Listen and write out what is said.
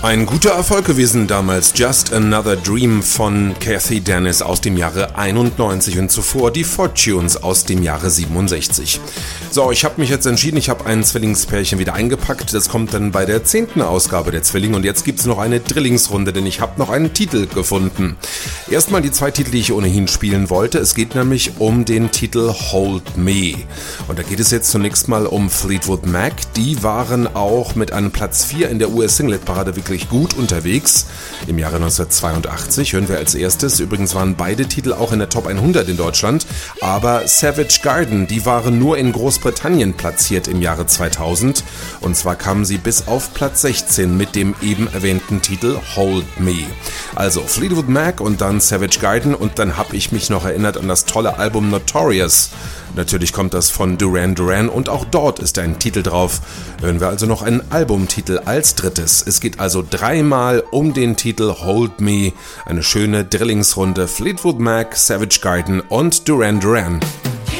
Ein guter Erfolg gewesen damals, Just Another Dream von Kathy Dennis aus dem Jahre 91 und zuvor die Fortunes aus dem Jahre 67. So, ich habe mich jetzt entschieden, ich habe ein Zwillingspärchen wieder eingepackt, das kommt dann bei der 10. Ausgabe der Zwillinge und jetzt gibt's noch eine Drillingsrunde, denn ich habe noch einen Titel gefunden. Erstmal die 2 Titel, die ich ohnehin spielen wollte, es geht nämlich um den Titel Hold Me und da geht es jetzt zunächst mal um Fleetwood Mac, die waren auch mit einem Platz 4 in der US-Singlet-Parade wirklich gut unterwegs. Im Jahre 1982 hören wir als erstes, übrigens waren beide Titel auch in der Top 100 in Deutschland, aber Savage Garden, die waren nur in Großbritannien platziert im Jahre 2000 und zwar kamen sie bis auf Platz 16 mit dem eben erwähnten Titel Hold Me. Also Fleetwood Mac und dann Savage Garden und dann habe ich mich noch erinnert an das tolle Album Notorious. Natürlich kommt das von Duran Duran und auch dort ist ein Titel drauf. Hören wir also noch einen Albumtitel als drittes. Es geht also 3-mal um den Titel Hold Me. Eine schöne Drillingsrunde Fleetwood Mac, Savage Garden und Duran Duran.